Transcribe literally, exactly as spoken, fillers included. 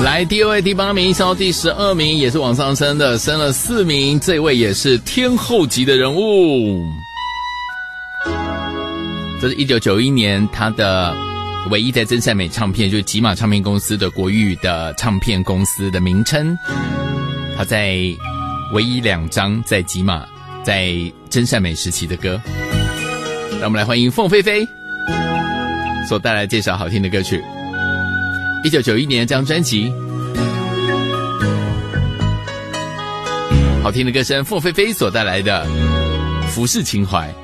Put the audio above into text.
来第二位第八名升到第十二名，也是往上升的，升了四名，这位也是天后级的人物。这是一九九一年他的唯一在真善美唱片，就是吉马唱片公司的国语的唱片公司的名称。他在唯一两张在吉马在真善美时期的歌。让我们来欢迎凤飞飞所带来这首好听的歌曲。一九九一年这张专辑，好听的歌声，凤飞飞所带来的《浮世情怀》。